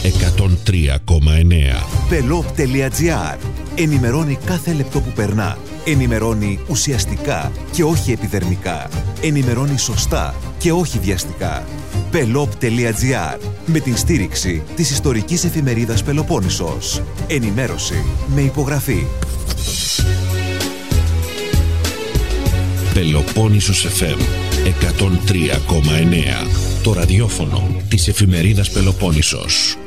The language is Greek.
103,9. Pelop.gr. Ενημερώνει κάθε λεπτό που περνά. Ενημερώνει ουσιαστικά και όχι επιδερμικά. Ενημερώνει σωστά και όχι βιαστικά. Pelop.gr. Με την στήριξη της ιστορικής εφημερίδας Πελοπόννησος. Ενημέρωση με υπογραφή. Πελοπόννησος FM 103,9. Το ραδιόφωνο της εφημερίδας Πελοπόννησος.